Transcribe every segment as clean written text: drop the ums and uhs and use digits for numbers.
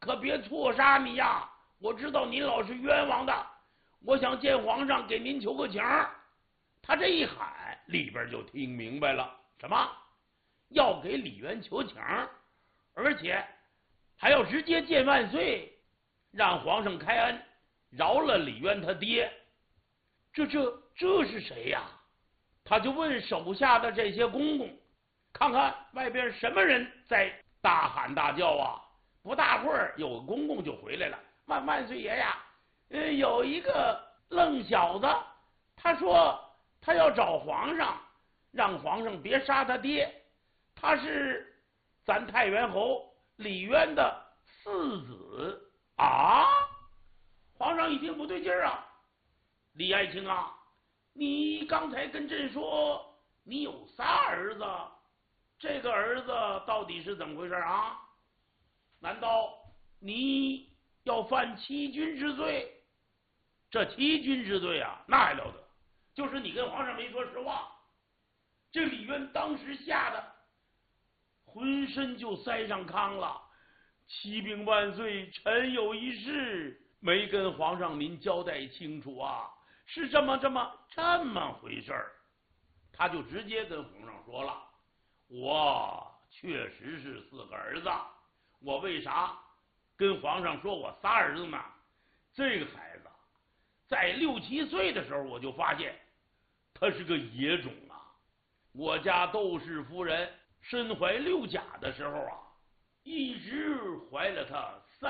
可别错杀你呀！我知道您老是冤枉的，我想见皇上，给您求个情。他这一喊，里边就听明白了，什么要给李渊求情，而且还要直接见万岁，让皇上开恩，饶了李渊他爹。这是谁呀？他就问手下的这些公公，看看外边什么人在大喊大叫啊！不大会儿，有个公公就回来了，万岁爷呀，有一个愣小子，他说他要找皇上，让皇上别杀他爹，他是咱太原侯李渊的四子啊！皇上一听不对劲儿啊，李爱卿啊，你刚才跟朕说你有仨儿子，这个儿子到底是怎么回事啊？难道你要犯欺君之罪？这欺君之罪啊，那还了得！就是你跟皇上没说实话。这李渊当时吓得浑身就塞上糠了。启禀万岁，臣有一事没跟皇上您交代清楚啊，是这么回事儿。他就直接跟皇上说了，我确实是4个儿子，我为啥跟皇上说我仨儿子呢？这个孩子在6、7岁的时候，我就发现他是个野种啊。我家窦氏夫人身怀6甲的时候啊，一直怀了他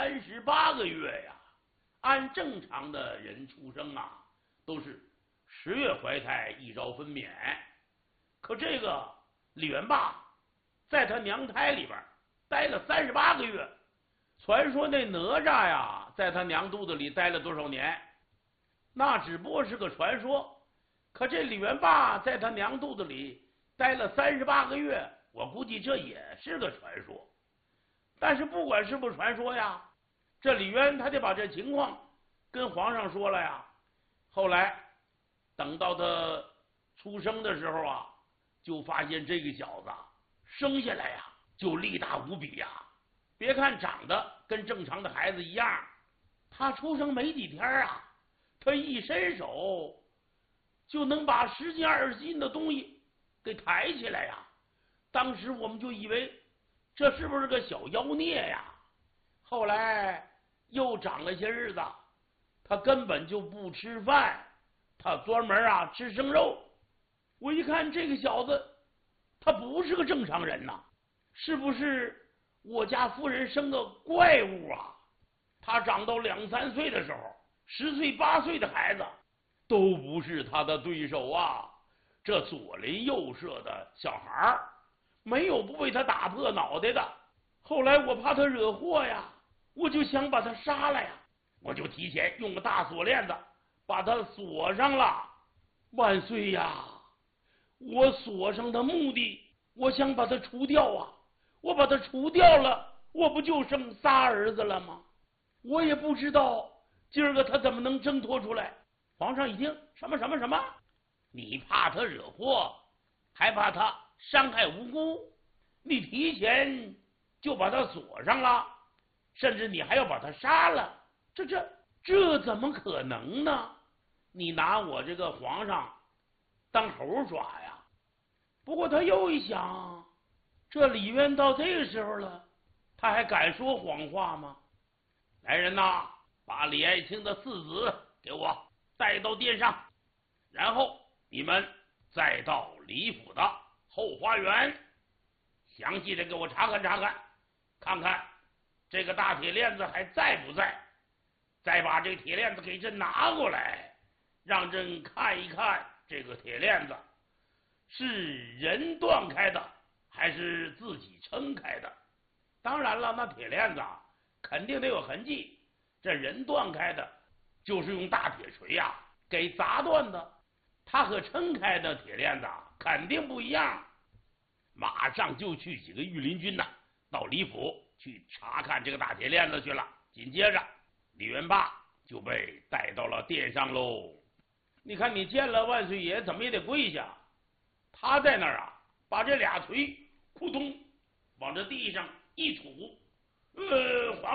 38个月呀。按正常的人出生啊，都是10月怀胎，1朝分娩。可这个李元霸在他娘胎里边待了38个月。传说那哪吒呀，在他娘肚子里待了多少年？那只不过是个传说。可这李元霸在他娘肚子里待了38个月，我估计这也是个传说。但是不管是不是传说呀，这李渊他就把这情况跟皇上说了呀。后来等到他出生的时候啊，就发现这个小子生下来呀就力大无比呀。别看长得跟正常的孩子一样，他出生没几天啊，他一伸手就能把10斤20斤的东西给抬起来呀。当时我们就以为这是不是个小妖孽呀？后来又长了些日子，他根本就不吃饭，他专门吃生肉。我一看这个小子，他不是个正常人呐，是不是我家夫人生个怪物啊？他长到2、3岁的时候，10岁、8岁的孩子都不是他的对手啊。这左邻右舍的小孩没有不被他打破脑袋的。后来我怕他惹祸呀，我就想把他杀了呀，我就提前用个大锁链子把他锁上了。万岁呀，我锁上的目的，我想把他除掉啊。我把他除掉了，我不就剩仨儿子了吗？我也不知道今儿个他怎么能挣脱出来。皇上一听，什么？你怕他惹祸，还怕他伤害无辜，你提前就把他锁上了，甚至你还要把他杀了，这怎么可能呢？你拿我这个皇上当猴耍呀？不过他又一想，这李渊到这个时候了，他还敢说谎话吗？来人呐，把李爱卿的4子给我带到殿上，然后你们再到李府的后花园，详细的给我查看，看看这个大铁链子还在不在，再把这铁链子给朕拿过来，让朕看一看这个铁链子是人断开的还是自己撑开的。当然了，那铁链子肯定得有痕迹，这人断开的就是用大铁锤给砸断的，它和撑开的铁链子肯定不一样。马上就去几个御林军到李府去查看这个大铁链子去了。紧接着李元霸就被带到了殿上喽。你看你见了万岁爷怎么也得跪下，他在那儿把这俩锤扑通往这地上一杵，皇